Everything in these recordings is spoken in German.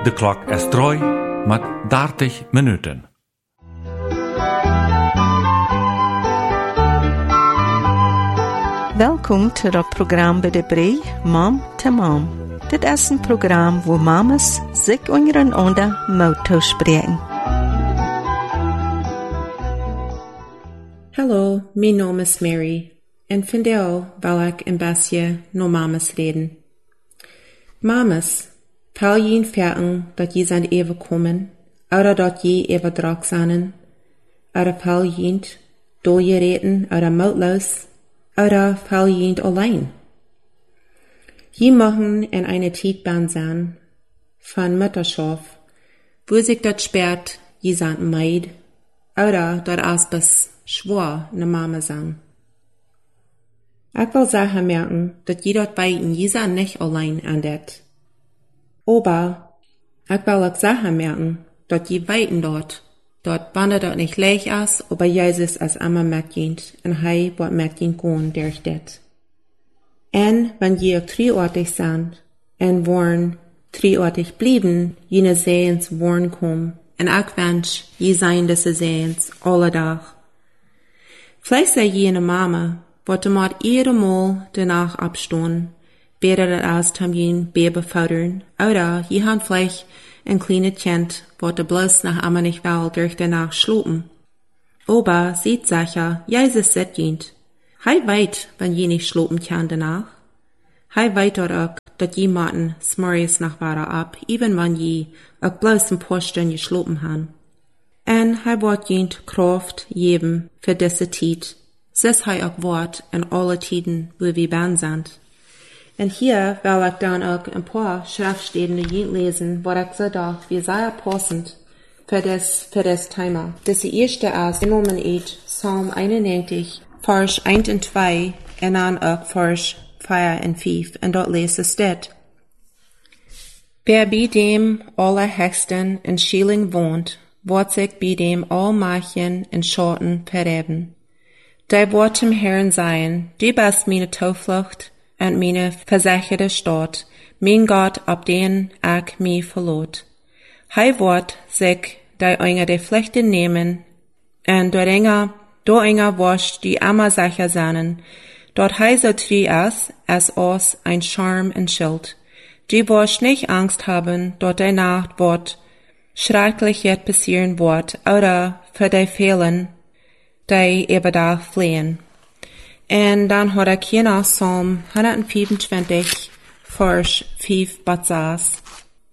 De klok is 3 met 30 minuten. Welkom to het programma bij de Brei, Mom to Mom. Dit is een programma waar mamas zich ondereinander mogen spreken. Hallo, mijn naam is Mary en vandaag wil ik een beetje naar mamas reden. Mamas, pel je verten dat je zijn even komen, oder dat je even drak zijn, oder pel je door je reden, oder moutloos, oder pel je alleen. Je mogen in eine Tijdbaan zijn van Mutterschaft, wo sich dat sperrt, je zijn meid, oder dat asbes schwor ne Mama zijn. Ik wil zeggen merken dat je dat bij je zijn niet alleen aan dat. Aber ik wil ook zeggen merken dat je weten dat wanneer dat niet leeg is, aber Jezus is immer metgehend en hij wordt metgehend gewoon durch dat. En wanneer je ook drieortig zijn en worden drieortig blijven, jene zeens worden komen en ik wens je zijn deze zeens alle dag. Vielleicht sei jene Mama, wat de maat iedere Mal danach abstoen, weder dat als tam jen Baby fördern, oder je han vielleicht ein kleine Kind, wat de bloß nach immer nicht will durch danach schlupen. Aber sieht sicher, Jesus sieht jent. Hij weet, wann je nicht schlupen kann danach. Hij weet auch, dat je maten smorries nach wara ab, even wann je auch bloß ein paar Stunden schlupen han. En hij wordt jent kraft geben für diese Tijd. Zes hij ook wordt in alle tiden, wo wir baan zijn. En hier wil ik dan ook een paar schriftsteden jent lesen, wat ik zo dacht, wie sehr passend für das Thema. Das erste ist genommen uit Psalm 91, Vers 1 en 2, en dan ook Vers 4 en 5, en dort leest es dit. Wer bij dem Allerhöchsten in Schieling wohnt, wordt zich bij dem Almachtigen in Schatten verheben. Die wordt dem Herrn sein, die bist meine Toevlucht en meine versicherte Stadt, mein Gott, op den ik mij verloot. Hij wordt zich die enger de Pflichten nehmen, en door enger wascht die immer sicher zijn, dort hij so treu ist, als ein Charm en Schild. Die wascht nicht Angst haben, dort die Nacht wird schrecklich jetzt passieren wird, oder für die Fehlen, die überdag fliehen. En dan had ik hier nog Psalm 125, Vers 5 bis 6.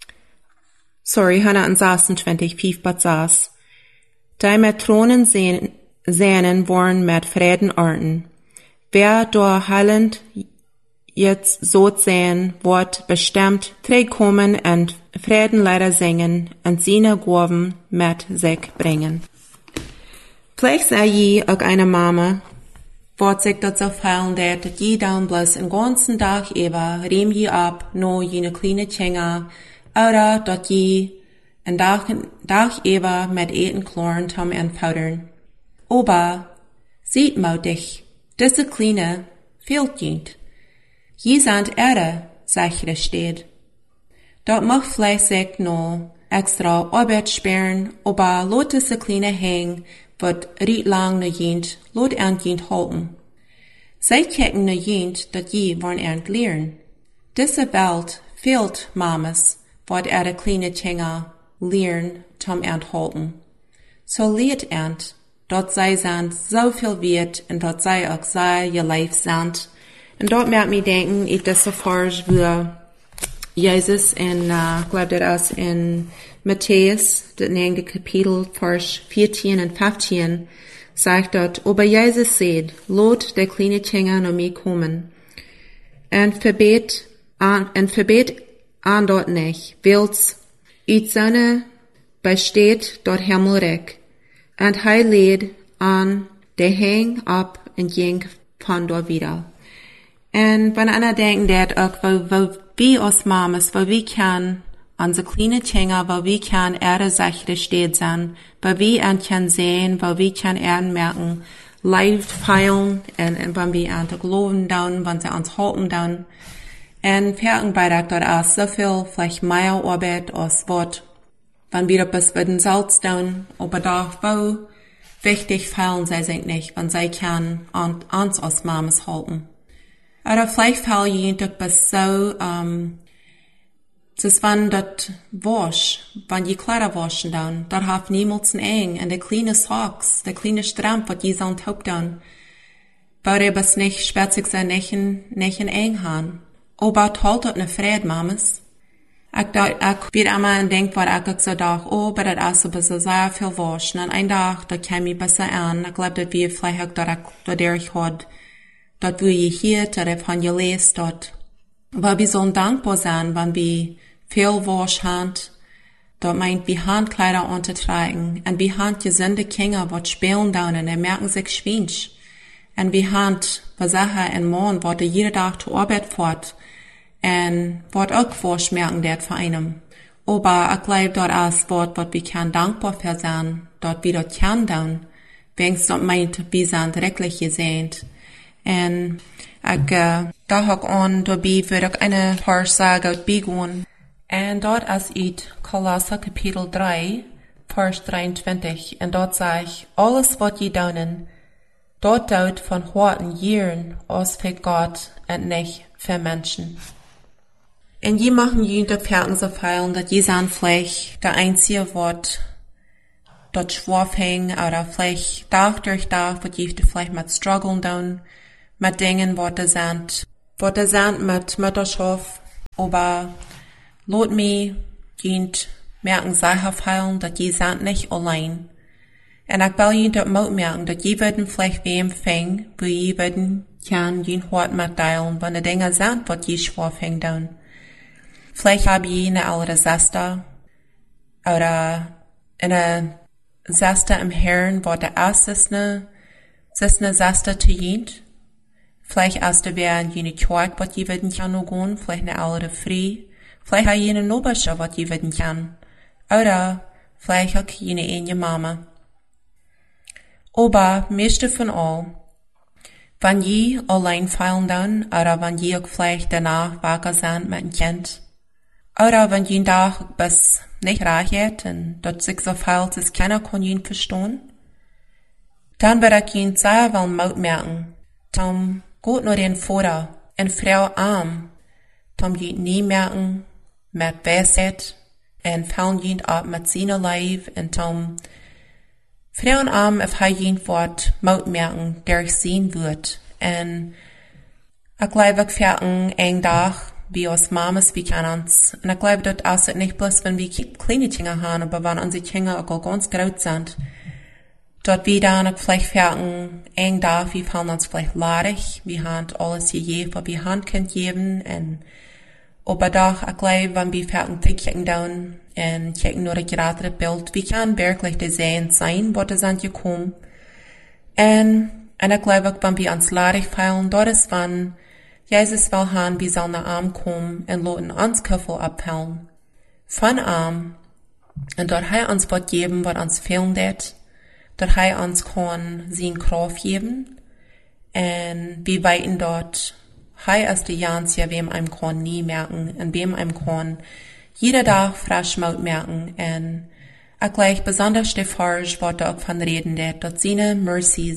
126, 5 bis 6. Die met Thronen sehnen worden met Frieden orten. Wer door heilend jetzt so sehen, wird bestimmt zurückkommen und Frieden leider singen und seine Gaben mit sich bringen. Vielleicht sei je auch eine Mama, wird sich das so fallen, dass je dann bloß den ganzen Tag über rehm je ab, no jene kleine Kinder, oder dass je einen Tag über mit Eten kloren tom entfaudern. Aber, sieht mal dich, diese kleine fehlt jent. Je sind Erde, sichere steht. Dort mag vielleicht sich noch extra Arbeit sperren, aber lot diese kleine hängen, wat riet lang ne jent, lot an jent halten. Zij kijken ne jent, dat je worden ernt leren. Diese Welt fehlt mamas, wat de kleine Kinder leren, tom ernt halten. So leert ernt, dat zij zijn zoveel wert, en dat zij ook zij je lijf zijn. En dort merkt me denken, ik deze vers wo Jesus in, glaub dat is in Matthäus, das 9. Kapitel, Vers 14 und 15, sagt dort, aber Jesus sagt, lot der kleine Kinder noch mir kommen. Und verbet an dort nicht, weil's uit seine besteht dort Himmelreich. Und hij lädt an, der häng ab und ging von dort wieder. Und wenn einer denken, dat auch, wo wir als Mamas, wo wir kann, unsere kleine Kinder, wo wir kann sichere steht sein, wo wir kann sehen, wo wir kann merken, live feilen, und wenn wir an der Glauben down, wenn sie uns halten down. En Ferken beitragt dort auch so viel, vielleicht mehr Arbeit als Wort. Wenn wir etwas mit dem Salz tun, aber doch wo wichtig fallen sie sich nicht, wenn sie kann uns als Mamas halten. Oder vielleicht fallen jemand etwas so, es ist wenn das wasch, wenn die Kleider waschen dann, dort hat niemals ein Eng, und der kleine Socks, der kleine Stramp, was die so an Taup dann, weil es nicht spätzig sein, nicht ein Eng haben. Aber halt dort ne Fried, Mamas. Ich wieder einmal denkt, was ich so dachte, oh, aber das ist so bisschen sehr viel waschen, und ein Tag, da kam ich besser an, ich glaube, dass wir vielleicht auch dort ich hat, dort wo ich hier, dort habe ich gelesen, dort, weil wir so dankbar sein, wenn wir viel Wasch haben, dort meint wir Handkleider untertragen, und wir haben gesunde Kinder, die spielen da, und merken sich schwinsch. Und wir haben, was Sache in Morgen, wo jeder Tag zur Arbeit fährt, und wird auch Wasch merken, dort für einem. Aber ich glaube, dort ist Wort, was wir kann dankbar für sein, dort wir dort kann tun, wenigstens dort meint, wir sind wirklich gesehen. Und da hock an, dabei würde ich eine paar Sagen beginnen. Und dort ist it Kolosser Kapitel 3, Vers 23. Und dort sag ich, alles was je tun, dort tut von Horten Jahren aus für Gott und nicht für Menschen. Und je machen jede Ferken so feilen, dass je sein vielleicht der einzige Wort dort schwarf hängen, oder vielleicht Tag durch Tag, wo je vielleicht mit strugglen tun, mit Dingen, wo der sind mit Mutterschaft, aber lot mir jent merken sicher feilen, dass je sind nicht allein. Und ich will jent dort auch merken, dass je würden vielleicht wem fängen, wo je würden kann jen Hort mitteilen, wenn die Dinge sind, was je schwarf hängen tun. Vielleicht habe ich eine ältere Schwester oder eine Schwester im Herrn, wo der erste ist eine Schwester zu jent. Vielleicht erst wäre jene Kirche, was je werden kann noch gehen, vielleicht eine ältere Frau. Vielleicht habe jene Nobelsche, was je werden kann. Oder vielleicht auch jene eine Mama. Aber meiste von all, wenn je allein fallen dann, oder wenn je auch vielleicht danach wacker sind mit dem Kind, oder wenn je Tag bis nicht reicht und dort sich so fehlt, dass keiner kann ihn verstehen, dann wird ich ihn sehr wohl Mut merken, dann geht nur den Vater und Frau arm, dann je nie merken, mit Weisheit, und fallen ihn ab mit seiner Leib, und dann Frauen arm, if hij jent wordt Mut merken, der ich sehen wird. Und ich glaube, ich fertig einen Tag, wie als Mamas, wie kann uns. Und ich glaube, das ist nicht bloß, wenn wir kleine Kinder haben, aber wenn unsere Kinder auch ganz groß sind. Dort wir dann vielleicht fertig einen Tag, wir fallen uns vielleicht ladig, wir haben alles gegeben, was wir Hand können geben. Und aber doch, ich glaube, wenn wir fertig kicken dann, und checken nur das gerade Bild, wie kann wirklich der Sehen sein, wo das sind gekommen. Und ich glaube, wenn wir uns ladig feilen, dort ist, wenn Jesus will haben, wir sollen nach Arm kommen und loten uns Köffel abfällen. Von Arm. Und dort hat uns was geben, was uns fehlen wird. Dort hat uns kann sein Kraft geben. Und wir weiten dort, hat es die Jansia, wem einem kann nie merken, und wem einem kann jeder Tag frisch Mut merken. Und ich gleich besonders die Farge, was da auch von reden wird, dass seine Mercy,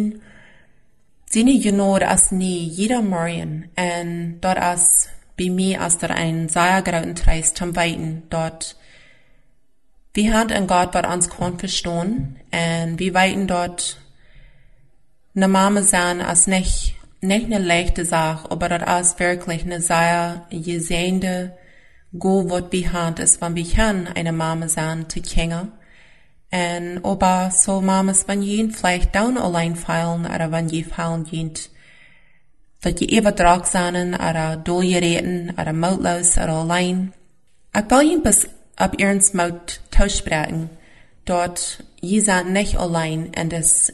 seine Genade als nie jeder Morgen. Und dort als bei mir als der ein sehr großen Treis zum Weiten, dort wir haben in Gott, was uns kann verstehen, und wir weiten dort eine Mama sein als nicht eine leichte Sache, aber das ist wirklich eine sehr gesehende Go, was wir haben, ist, wenn wir kann eine Mama sein zu Kinder. Und aber so Mamas, wenn jen vielleicht down allein fallen, oder wenn je fallen jent, dass je übertrag sein, oder durchgereden, oder mutlos, oder allein. Ich will jen bis ab ihrens Mut tauschsprechen, dort je sind nicht allein in das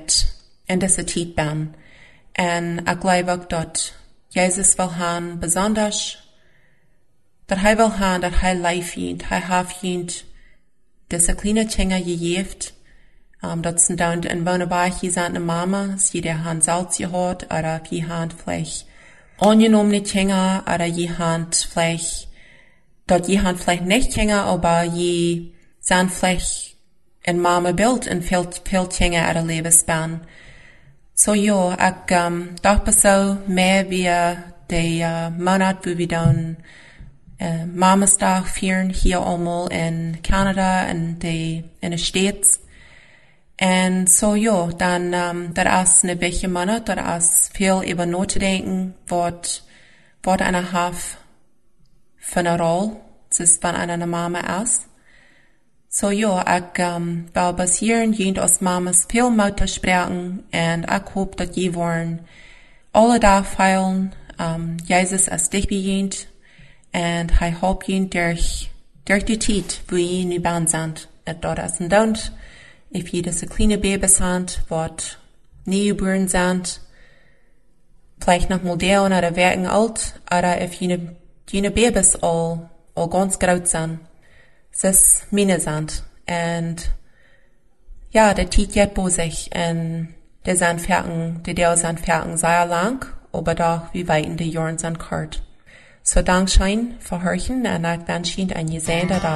Zeit bin. Und ich glaube auch, dass Jesus will haben, besonders, dass er will haben, dass er life jent, er hat jent, diese kleine Kinder gegeben, das sind dann in Wunderbar, hier sind eine Mama, sie der Hand Salz gehört, oder die Hand vielleicht angenommene Kinder, oder jemand vielleicht nicht Kinder, aber je sind vielleicht ein Mama-Bild in viel Kinder oder Lebensbahn. So ja, ich dachte so mehr wie der Monat, wo wir dann Mamastag feiern hier einmal in Kanada, in den States. Und so ja, dann, das ist ein bisschen Monat, das ist viel über nachzudenken, was eine Haf für eine Rolle ist, wenn eine Mama ist. So ja, ich will bis hierhin jemand aus Mamas viel Mutter sprechen, und ich hoffe, dass ihr wollen alle da feilen, Jesus als dich bejehnt, und ich hoffe ihn durch die Zeit, wo ihr nu band sind. Und dort ist ein Don't, if ihr das kleine Baby sind, was nie geboren sind, vielleicht noch mal der oder werden alt, oder if jene Babys all ganz groß sind. Es ist meine sind. Und ja, der Zeit geht bei sich, und die sind fertig sehr lang, aber doch wie weit die Jahren sind kort. So Dankeschön für Hörchen, und ich wünsche Ihnen einen gesegneten Tag.